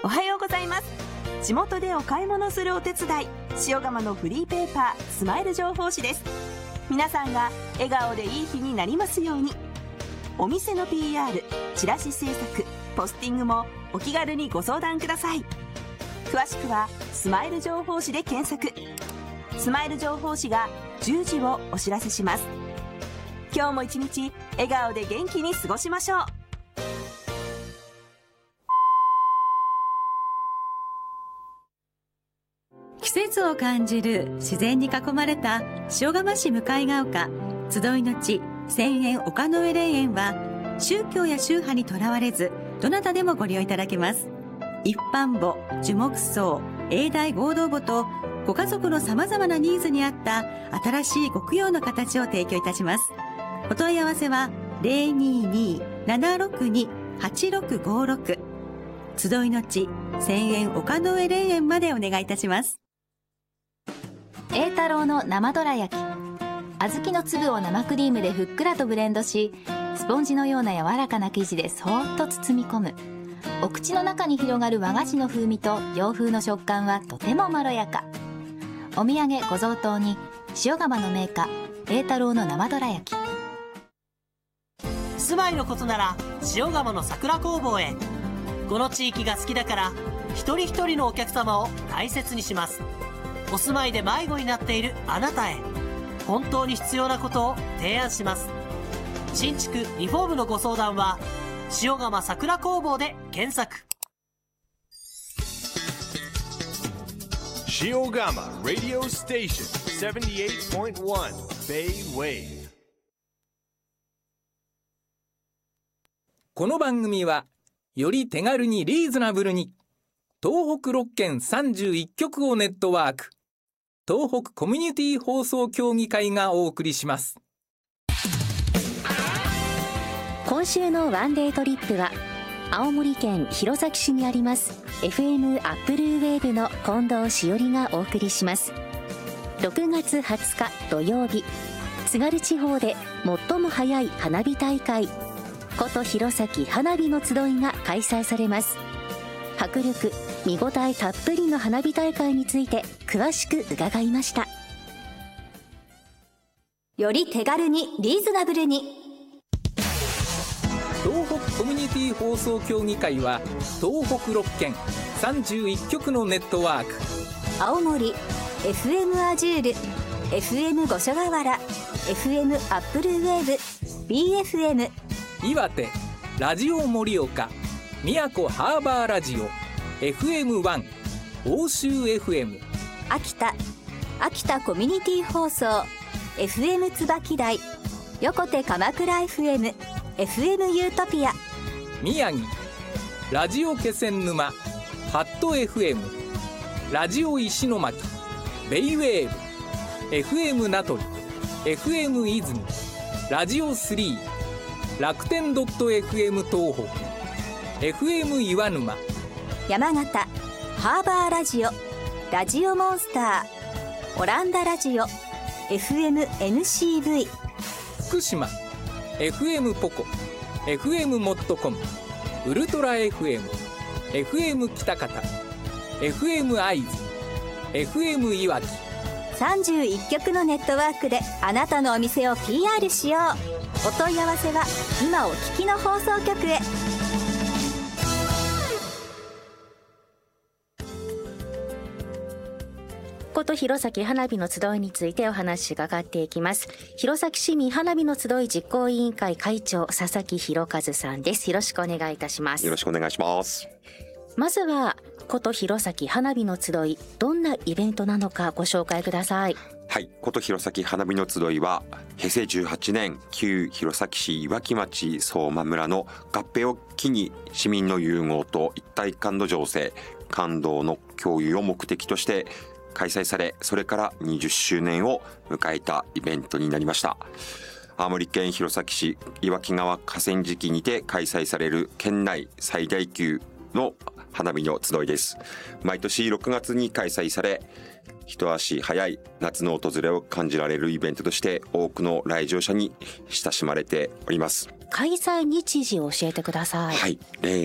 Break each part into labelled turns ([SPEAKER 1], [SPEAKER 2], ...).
[SPEAKER 1] おはようございます。地元でお買い物するお手伝い、塩釜のフリーペーパースマイル情報誌です。皆さんが笑顔でいい日になりますように。お店の PR、 チラシ制作、ポスティングもお気軽にご相談ください。詳しくはスマイル情報誌で検索。スマイル情報誌が10時をお知らせします。今日も一日笑顔で元気に過ごしましょう。
[SPEAKER 2] 季節を感じる自然に囲まれた塩釜市向ヶ丘集いの地千円岡の上霊園は、宗教や宗派にとらわれずどなたでもご利用いただけます。一般墓、樹木葬、永代合同墓とご家族の様々なニーズに合った新しいご供養の形を提供いたします。お問い合わせは 022-762-8656 集いの地千円岡の上霊園までお願いいたします。
[SPEAKER 3] 栄太郎の生どら焼き。小豆の粒を生クリームでふっくらとブレンドし、スポンジのような柔らかな生地でそーっと包み込む。お口の中に広がる和菓子の風味と洋風の食感はとてもまろやか。お土産ご贈答に塩釜の銘菓栄太郎の生どら焼き。
[SPEAKER 4] 住まいのことなら塩釜の桜工房へ。この地域が好きだから一人一人のお客様を大切にします。お住まいで迷子になっているあなたへ、本当に必要なことを提案します。新築リフォームのご相談は塩釜桜工房で検索。
[SPEAKER 5] 塩釜 Radio Station 78.1 Bay Wave。
[SPEAKER 6] この番組はより手軽にリーズナブルに東北6県31局をネットワーク、東北コミュニティ放送協議会がお送りします。
[SPEAKER 7] 今週のワンデートリップは青森県弘前市にあります FM アップルウェーブの近藤しおりがお送りします。6月20日土曜日、津軽地方で最も早い花火大会、古都弘前花火の集いが開催されます。迫力見応えたっぷりの花火大会について詳しく伺いました。
[SPEAKER 3] より手軽にリーズナブルに。
[SPEAKER 6] 東北コミュニティ放送協議会は東北6県31局のネットワーク、
[SPEAKER 3] 青森 FM アジュール、 FM 五所川原、 FM アップルウェーブ、 BFM
[SPEAKER 6] 岩手ラジオ盛岡、宮古ハーバーラジオ、 FM1 欧州 FM、
[SPEAKER 3] 秋田コミュニティ放送 FM 椿台、横手鎌倉 FM、 FM ユートピア、
[SPEAKER 6] 宮城ラジオ気仙沼、ハット FM、 ラジオ石巻、ベイウェーブ、 FM 名取、 FM 出雲、ラジオ3、楽天 .fm 東北、 FM 岩沼、
[SPEAKER 3] 山形ハーバーラジオ、ラジオモンスター、オランダラジオ、 FM NCV、
[SPEAKER 6] 福島 FM ポコ、 FM モットコム、ウルトラ FM、 FM 北方、 FM 会津、 FM いわき、
[SPEAKER 3] 31局のネットワークであなたのお店を PR しよう。お問い合わせは今お聞きの放送局へ。
[SPEAKER 7] 古都弘前花火の集いについてお話伺っていきます。弘前市民花火の集い実行委員会会長、佐々木弘和さんです。よろしくお願いいたします。
[SPEAKER 8] よろしくお願いします。
[SPEAKER 7] まずは古都弘前花火の集い、どんなイベントなのかご紹介ください。
[SPEAKER 8] はい、古都弘前花火の集いは平成18年旧弘前市岩木町相馬村の合併を機に市民の融合と一体感の醸成、感動の共有を目的として開催され、それから20周年を迎えたイベントになりました。青森県弘前市岩木川河川敷にて開催される県内最大級の花火の集いです。毎年6月に開催され、一足早い夏の訪れを感じられるイベントとして多くの来場者に親しまれております。
[SPEAKER 7] 開催日時を教えてください。
[SPEAKER 8] はい、令和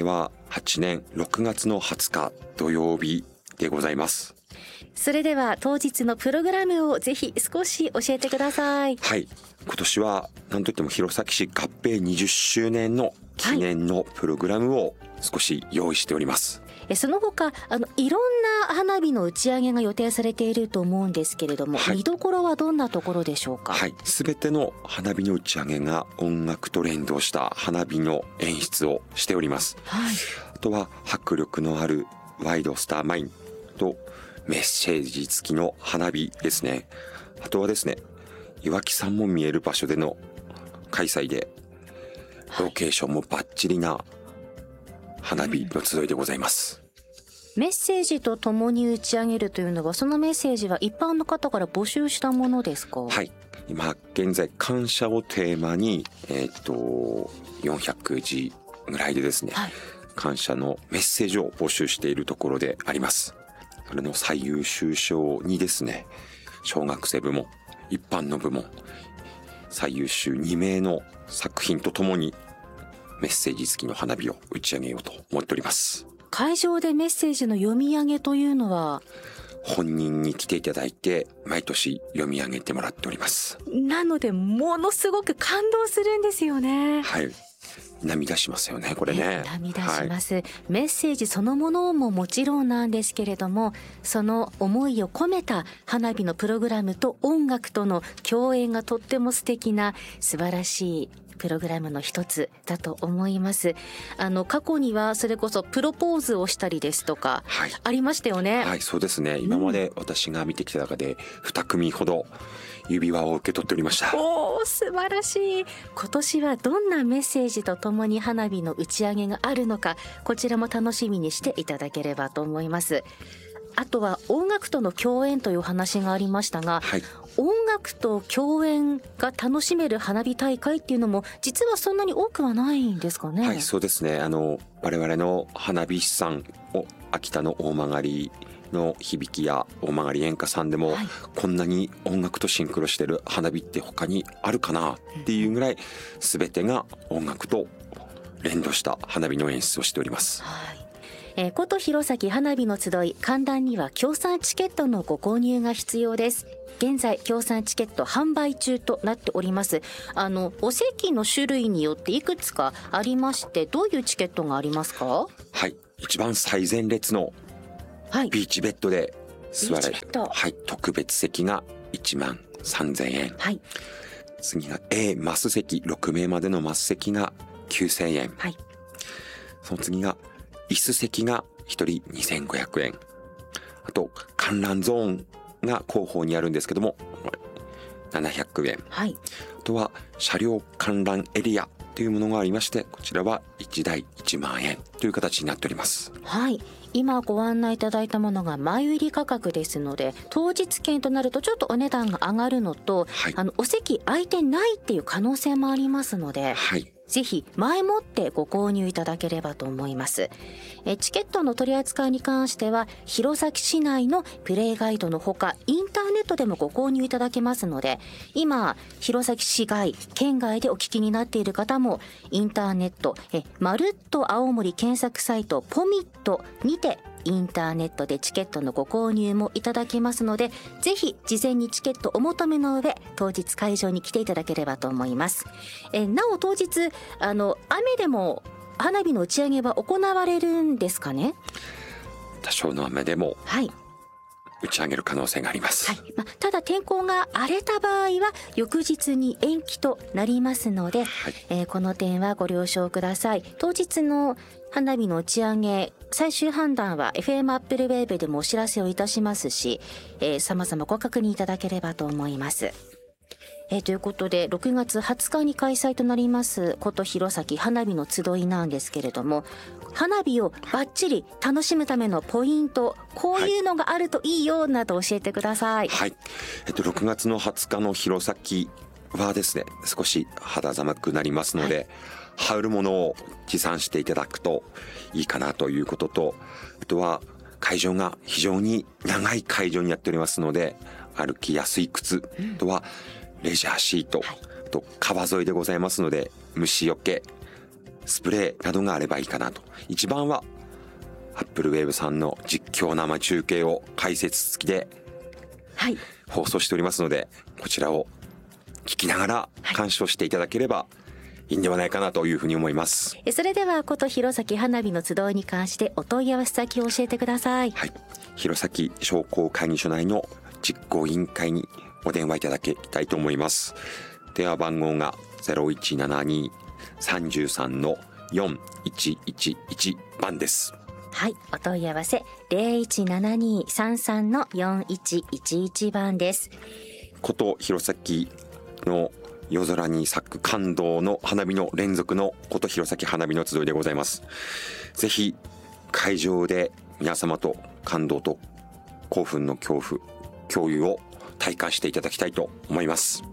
[SPEAKER 8] 2018年6月の20日土曜日でございます。
[SPEAKER 7] それでは当日のプログラムをぜひ少し教えてください。
[SPEAKER 8] はい、今年は何といっても弘前市合併20周年の記念のプログラムを少し用意しております。
[SPEAKER 7] その他いろんな花火の打ち上げが予定されていると思うんですけれども、見どころはどんなところでしょうか？
[SPEAKER 8] すべての花火の打ち上げが音楽と連動した花火の演出をしております。あとは迫力のあるワイドスターマインとメッセージ付きの花火ですね。あとはですね、岩木山も見える場所での開催で、ロケーションもバッチリな花火の集いでございます。
[SPEAKER 7] メッセージとともに打ち上げるというのは、そのメッセージは一般の方から募集したものですか？
[SPEAKER 8] 今現在感謝をテーマに、400字ぐらいでですね、感謝のメッセージを募集しているところであります。それの最優秀賞にですね、小学生部門、一般の部門、最優秀2名の作品とともにメッセージ付きの花火を打ち上げようと思っております。
[SPEAKER 7] 会場でメッセージの読み上げというのは、
[SPEAKER 8] 本人に来ていただいて毎年読み上げてもらっております。
[SPEAKER 7] なのでものすごく感動するんですよね。
[SPEAKER 8] 涙しますよね、これね。
[SPEAKER 7] 涙します、メッセージそのものももちろんなんですけれども、その思いを込めた花火のプログラムと音楽との共演がとっても素敵な素晴らしいプログラムの一つだと思います。過去にはそれこそプロポーズをしたりですとかありましたよね。
[SPEAKER 8] そうですね、今まで私が見てきた中で2組ほど指輪を受け取っておりました。
[SPEAKER 7] 素晴らしい。今年はどんなメッセージとともに花火の打ち上げがあるのか、こちらも楽しみにしていただければと思います。あとは音楽との共演という話がありましたが、音楽と共演が楽しめる花火大会っていうのも実はそんなに多くはないんですかね？
[SPEAKER 8] そうですね、我々の花火師さんを秋田の大曲の響きや大曲演歌さんでも、こんなに音楽とシンクロしてる花火って他にあるかなっていうぐらい、全てが音楽と連動した花火の演出をしております。
[SPEAKER 7] 古都弘前花火の集い、観覧には協賛チケットのご購入が必要です。現在協賛チケット販売中となっております。お席の種類によっていくつかありまして、どういうチケットがありますか？
[SPEAKER 8] 一番最前列のビーチベッドで座れる、特別席が13,000円、次が A マス席、6名までのマス席が9,000円、その次が椅子席が1人2,500円、あと観覧ゾーンが後方にあるんですけども700円、あとは車両観覧エリアというものがありまして、こちらは1台1万円という形になっております。
[SPEAKER 7] 今ご案内いただいたものが前売り価格ですので、当日券となるとちょっとお値段が上がるのと、お席空いてないっていう可能性もありますので、ぜひ前もってご購入いただければと思います。チケットの取り扱いに関しては、弘前市内のプレイガイドのほかインターネットでもご購入いただけますので、今弘前市外県外でお聞きになっている方もインターネットまるっと青森検索サイトポミットにてインターネットでチケットのご購入もいただけますので、ぜひ事前にチケットお求めの上、当日会場に来ていただければと思います。なお当日雨でも花火の打ち上げは行われるんですかね？
[SPEAKER 8] 多少の雨でも打ち上げる可能性があります。
[SPEAKER 7] ただ天候が荒れた場合は翌日に延期となりますので、この点はご了承ください。当日の花火の打ち上げ最終判断は FM アップルウェーブでもお知らせをいたしますし、様々ご確認いただければと思います。ということで6月20日に開催となります古都弘前花火の集いなんですけれども、花火をバッチリ楽しむためのポイント、こういうのがあるといいよなど教えてください。
[SPEAKER 8] 6月の20日の弘前はですね、少し肌寒くなりますので、羽織るものを持参していただくといいかなということと、あとは会場が非常に長い会場になっておりますので、歩きやすい靴、あとはレジャーシート、あと川沿いでございますので虫よけ、 スプレーなどがあればいいかなと。一番はアップルウェーブさんの実況生中継を解説付きで放送しておりますので、こちらを聞きながら鑑賞していただければいいんではないかなというふうに思います。
[SPEAKER 7] それではこと弘前花火の集いに関してお問い合わせ先を教えてください。
[SPEAKER 8] 弘前商工会議所内の実行委員会にお電話いただきたいと思います。電話番号が 0172-33-4111 番です。
[SPEAKER 7] お問い合わせ 0172-33-4111 番です。
[SPEAKER 8] こと弘前の夜空に咲く感動の花火の連続のこと弘前花火の集いでございます。ぜひ会場で皆様と感動と興奮の共有を体感していただきたいと思います。